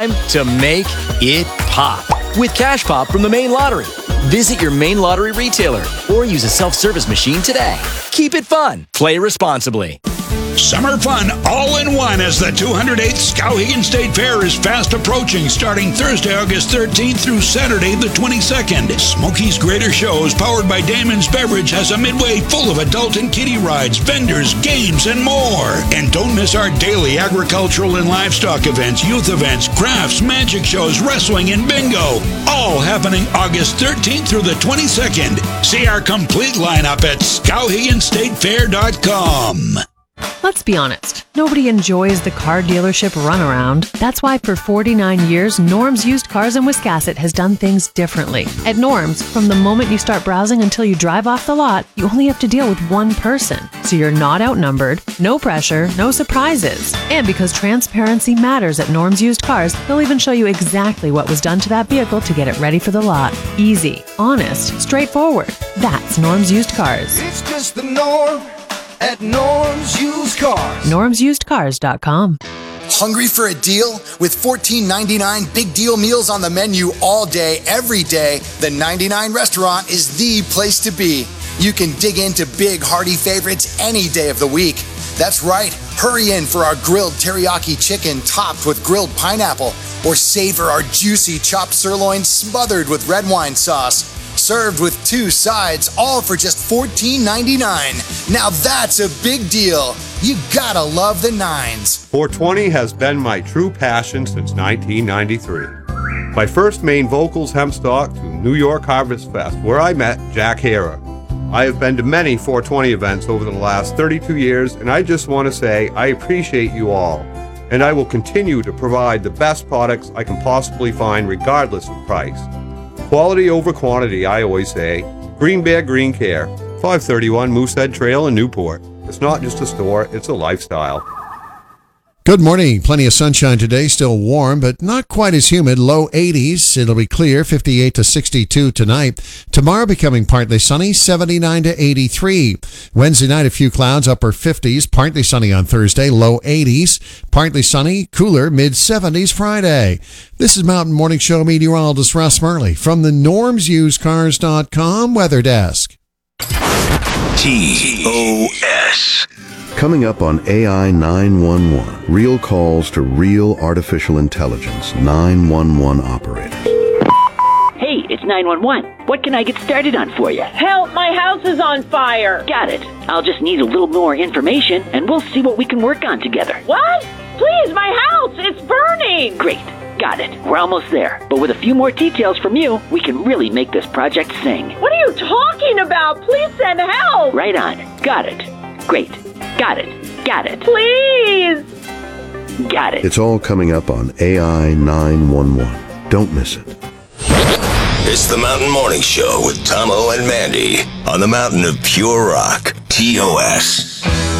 Time to make it pop with Cash Pop from the Maine Lottery. Visit your Maine Lottery retailer or use a self-service machine today. Keep it fun. Play responsibly. Summer fun all in one as the 208th Skowhegan State Fair is fast approaching, starting Thursday, August 13th through Saturday, the 22nd. Smokey's Greater Shows, powered by Damon's Beverage, has a midway full of adult and kiddie rides, vendors, games, and more. And don't miss our daily agricultural and livestock events, youth events, crafts, magic shows, wrestling, and bingo. All happening August 13th through the 22nd. See our complete lineup at SkowheganStateFair.com. Let's be honest, nobody enjoys the car dealership runaround. That's why for 49 years, Norm's Used Cars in Wiscasset has done things differently. At Norm's, from the moment you start browsing until you drive off the lot, you only have to deal with one person. So you're not outnumbered, no pressure, no surprises. And because transparency matters at Norm's Used Cars, they'll even show you exactly what was done to that vehicle to get it ready for the lot. Easy, honest, straightforward. That's Norm's Used Cars. It's just the norm at Norm's Used Cars. NormsUsedCars.com. Hungry for a deal? With $14.99 big deal meals on the menu all day, every day, the 99 Restaurant is the place to be. You can dig into big, hearty favorites any day of the week. That's right. Hurry in for our grilled teriyaki chicken topped with grilled pineapple, or savor our juicy chopped sirloin smothered with red wine sauce. Served with 2 sides, all for just $14.99. Now that's a big deal. You gotta love the nines. 420 has been my true passion since 1993. My first Maine Vocals Hempstock to New York Harvest Fest, where I met Jack Hara. I have been to many 420 events over the last 32 years, and I just want to say I appreciate you all. And I will continue to provide the best products I can possibly find, regardless of price. Quality over quantity, I always say. Green Bear Green Care, 531 Moosehead Trail in Newport. It's not just a store, it's a lifestyle. Good morning. Plenty of sunshine today, still warm, but not quite as humid. Low 80s. It'll be clear, 58 to 62 tonight. Tomorrow becoming partly sunny, 79 to 83. Wednesday night, a few clouds, upper 50s. Partly sunny on Thursday, low 80s. Partly sunny, cooler, mid-70s Friday. This is Mountain Morning Show meteorologist Russ Murley from the NormsUsedCars.com Weather Desk. TOS. Coming up on AI 911, real calls to real artificial intelligence 911 operators. Hey, it's 911. What can I get started on for you? Help, my house is on fire. Got it. I'll just need a little more information, and we'll see what we can work on together. What? Please, my house, it's burning. Great. Got it. We're almost there. But with a few more details from you, we can really make this project sing. What are you talking about? Please send help. Right on. Got it. Great. Got it. Got it. Please. Got it. It's all coming up on AI 911. Don't miss it. It's the Mountain Morning Show with Tomo and Mandy on the mountain of pure rock, TOS.